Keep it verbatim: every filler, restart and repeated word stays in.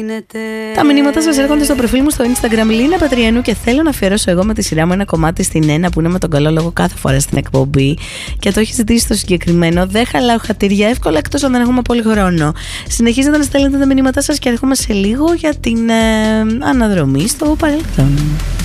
γίνεται. Τα μηνύματα σας έρχονται στο προφίλ μου στο Instagram Λίνα Πατριανού και θέλω να αφιερώσω εγώ με τη σειρά μου ένα κομμάτι στην Ένα που είναι με τον καλό λόγο κάθε φορά στην εκπομπή και το έχει ζητήσει το συγκεκριμένο. Δεν χαλάω χατήρια εύκολα εκτός αν δεν έχουμε πολύ χρόνο. Συνεχίζετε να στέλνετε τα μηνύματά σας και έρχομαι σε λίγο για την ε, αναδρομή στο παρελθόν.